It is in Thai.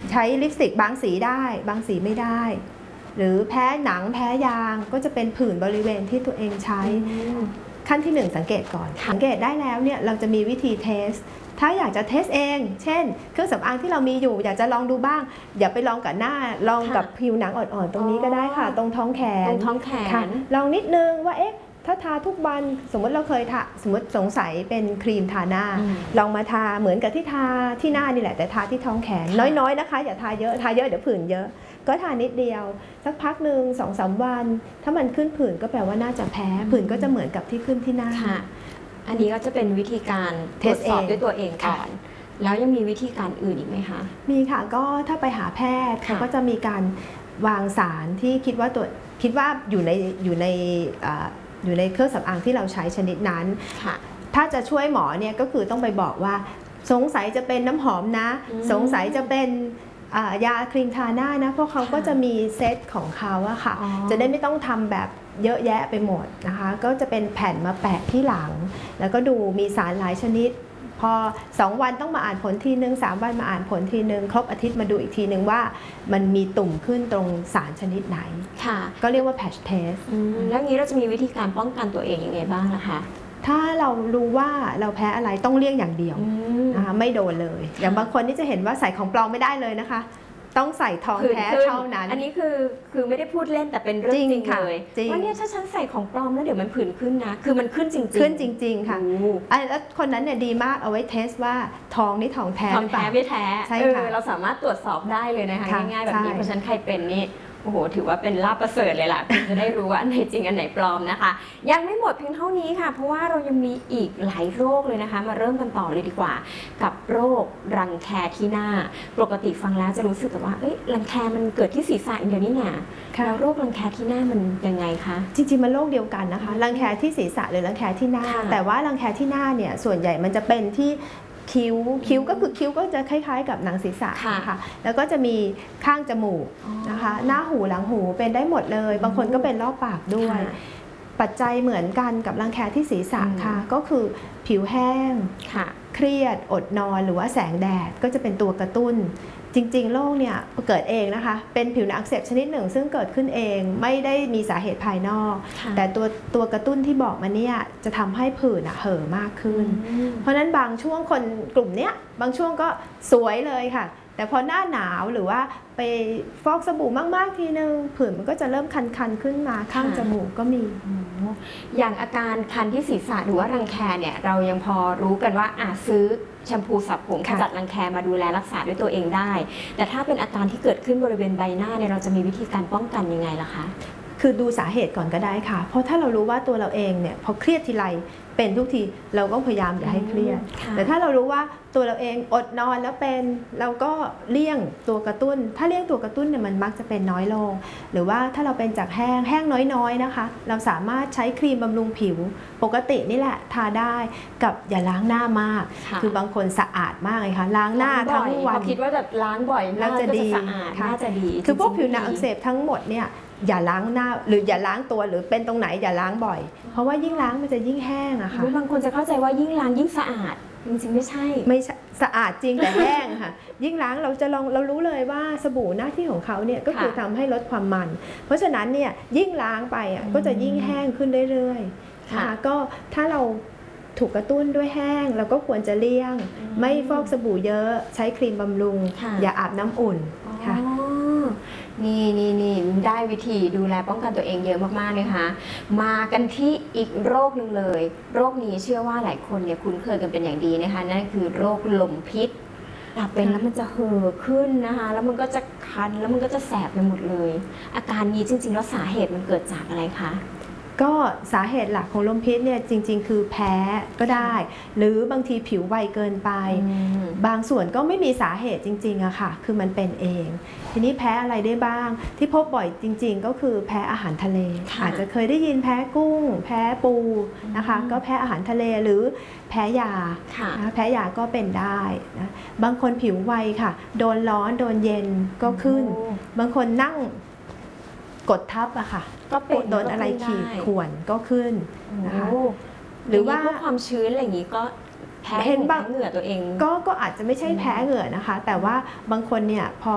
ใช้ลิปสติกบางสีได้บางสีไม่ได้หรือแพ้หนังแพ้ยางก็จะเป็นผื่นบริเวณที่ตัวเองใช้ขั้นที่1สังเกตก่อนสังเกตได้แล้วเนี่ยเราจะมีวิธีเทสถ้าอยากจะเทสเองเช่นเครื่องสำอางที่เรามีอยู่อยากจะลองดูบ้างอย่าไปลองกับหน้าลองกับผิวหนังอ่อนๆตรงนี้ก็ได้ค่ะตรงท้องแขนลองนิดนึงว่าเอ๊ะถ้าทาทุกวันสมมติเราเคยทาสมมติสงสัยเป็นครีมทาหน้าลองมาทาเหมือนกับที่ทาที่หน้านี่แหละแต่ทาที่ท้องแขนน้อยๆนะคะอย่าทาเยอะเดี๋ยวผื่นเยอะก็ทานิดเดียวสักพักหนึ่ง2-3 วันถ้ามันขึ้นผื่นก็แปลว่าน่าจะแพ้ผื่นก็จะเหมือนกับที่ขึ้นที่หน้าอันนี้ก็จะเป็นวิธีการทดสอบด้วยตัวเองก่อนแล้วยังมีวิธีการอื่นอีกไหมคะมีค่ะก็ถ้าไปหาแพทย์เขาก็จะมีการวางสารที่คิดว่าอยู่ในเครื่องสำอางที่เราใช้ชนิดนั้นถ้าจะช่วยหมอเนี่ยก็คือต้องไปบอกว่าสงสัยจะเป็นน้ำหอมนะสงสัยจะเป็นยาครีมทาหน้านะเพราะเขาก็จะมีเซตของเขาอะค่ะจะได้ไม่ต้องทำแบบเยอะแยะไปหมดนะคะก็จะเป็นแผ่นมาแปะที่หลังแล้วก็ดูมีสารหลายชนิดพอ2 วันต้องมาอ่านผลทีนึง3 วันมาอ่านผลทีนึงครบอาทิตย์มาดูอีกทีนึงว่ามันมีตุ่มขึ้นตรงสารชนิดไหนก็เรียกว่า patch test แล้วงี้เราจะมีวิธีการป้องกันตัวเองยังไงบ้างนะคะถ้าเรารู้ว่าเราแพ้อะไรต้องเลี่ยงอย่างเดียวนะคะไม่โดนเลยอย่างบางคนนี่จะเห็นว่าใส่ของปลอมไม่ได้เลยนะคะต้องใส่ทองแท้เท่านั้นอันนี้คือไม่ได้พูดเล่นแต่เป็นเรื่องจริงเลยว่าเนี่ยถ้าฉันใส่ของปลอมแล้วเดี๋ยวมันผื่นขึ้นนะคือมันขึ้นจริงขึ้นจริงๆค่ะแล้วคนนั้นเนี่ยดีมากเอาไว้เทสว่าทองนี่ทองแท้ทองแท้ไม่แท้ใช่ค่ะเราสามารถตรวจสอบได้เลยนะคะง่ายๆแบบนี้เพราะฉะนั้นใครเป็นนี่โอ้โหถือว่าเป็นลาภประเสริฐเลยล่ะคุณจะได้รู้ว่าอันไหนจริงอันไหนปลอมนะคะยังไม่หมดเพียงเท่านี้ค่ะเพราะว่าเรายังมีอีกหลายโรคเลยนะคะมาเริ่มกันต่อเลยดีกว่ากับโรครังแคที่หน้าปกติฟังแล้วจะรู้สึกแต่ว่ารังแคมันเกิดที่ศีรษะเดียวนี่นะแล้วโรครังแคที่หน้ามันยังไงคะจริงๆมันโรคเดียวกันนะคะรังแคที่ศีรษะหรือรังแคที่หน้าแต่ว่ารังแคที่หน้าเนี่ยส่วนใหญ่มันจะเป็นที่คิ้วก็คือคิ้วก็จะคล้ายๆกับหนังศีรษะนะคะแล้วก็จะมีข้างจมูกนะคะหน้าหูหลังหูเป็นได้หมดเลยบางคนก็เป็นรอบปากด้วยปัจจัยเหมือนกันกับรังแคที่ศีรษะค่ะก็คือผิวแห้งเครียดอดนอนหรือว่าแสงแดดก็จะเป็นตัวกระตุ้นจริงๆโรคเนี่ยเกิดเองนะคะเป็นผิวหนังอักเสบชนิดหนึ่งซึ่งเกิดขึ้นเองไม่ได้มีสาเหตุภายนอกแต่ตัวกระตุ้นที่บอกมาเนี่ยจะทำให้ผื่นเห่อมากขึ้นเพราะนั้นบางช่วงคนกลุ่มเนี้ยบางช่วงก็สวยเลยค่ะแต่พอหน้าหนาวหรือว่าไปฟอกสบู่มากๆทีนึงผื่นมันก็จะเริ่มคันๆขึ้นมาข้างจมูกก็มีอย่างอาการคันที่ศีรษะหรือว่ารังแคเนี่ยเรายังพอรู้กันว่าซื้อแชมพูสระผมขจัดรังแคมาดูแลรักษาด้วยตัวเองได้แต่ถ้าเป็นอาการที่เกิดขึ้นบริเวณใบหน้าเนี่ยเราจะมีวิธีการป้องกันยังไงล่ะคะคือดูสาเหตุก่อนก็ได้ค่ะเพราะถ้าเรารู้ว่าตัวเราเองเนี่ยพอเครียดทีไรเป็นทุกทีเราก็พยายามอย่าให้เครียดแต่ถ้าเรารู้ว่าตัวเราเองอดนอนแล้วเป็นเราก็เลี่ยงตัวกระตุ้นถ้าเลี่ยงตัวกระตุ้นเนี่ยมันมักจะเป็นน้อยลงหรือว่าถ้าเราเป็นจากแห้งน้อยๆนะคะเราสามารถใช้ครีมบำรุงผิวปกตินี่แหละทาได้กับอย่าล้างหน้ามากคือบางคนสะอาดมากเลยค่ะล้างหน้าทั้งวันคิดว่าแบบล้างบ่อยน่าจะดีน่าจะดีคือพวกผิวหนังอักเสบทั้งหมดเนี่ยอย่าล้างหน้าหรืออย่าล้างตัวหรือเป็นตรงไหนอย่าล้างบ่อยเพราะว่ายิ่งล้างมันจะยิ่งแห้งอะค่ะบางคนจะเข้าใจว่ายิ่งล้างยิ่งสะอาดจริงๆไม่ใช่สะอาดจริงแต่แห้งค่ะยิ่งล้างเรารู้เลยว่าสบู่หน้าที่ของเขาเนี่ยก็คือทำให้ลดความมันเพราะฉะนั้นเนี่ยยิ่งล้างไปก็จะยิ่งแห้งขึ้นเรื่อยๆนะคะก็ถ้าเราถูกกระตุ้นด้วยแห้งเราก็ควรจะเลี่ยงไม่ฟอกสบู่เยอะใช้ครีมบำรุงอย่าอาบน้ำอุ่นค่ะนี่ได้วิธีดูแลป้องกันตัวเองเยอะมากๆเลยค่ะมากันที่อีกโรคหนึ่งเลยโรคนี้เชื่อว่าหลายคนเนี่ยคุ้นเคยกันเป็นอย่างดีนะคะนั่นคือโรคลมพิษเป็นแล้วมันจะเห่อขึ้นนะคะแล้วมันก็จะคันแล้วมันก็จะแสบไปหมดเลยอาการนี้จริงๆแล้วสาเหตุมันเกิดจากอะไรคะก็สาเหตุหลักของลมพิษเนี่ยจริงๆคือแพ้ก็ได้หรือบางทีผิวไวเกินไปบางส่วนก็ไม่มีสาเหตุจริงๆอะค่ะคือมันเป็นเองทีนี้แพ้อะไรได้บ้างที่พบบ่อยจริงๆก็คือแพ้อาหารทะเลอาจจะเคยได้ยินแพ้กุ้งแพ้ปูนะคะก็แพ้อาหารทะเลหรือแพ้ยาแพ้ยาก็เป็นได้นะบางคนผิวไวค่ะโดนร้อนโดนเย็นก็ขึ้นบางคนนั่งกดทับอะค่ะก็เป็นโดนอะไรขีดข่วนก็ขึ้นนะคะหรือว่าพวกความชื้นอะไรอย่างนี้ก็แพ้เหงื่อตัวเองก็อาจจะไม่ใช่แพ้เหงื่อนะคะแต่ว่าบางคนเนี่ยพอ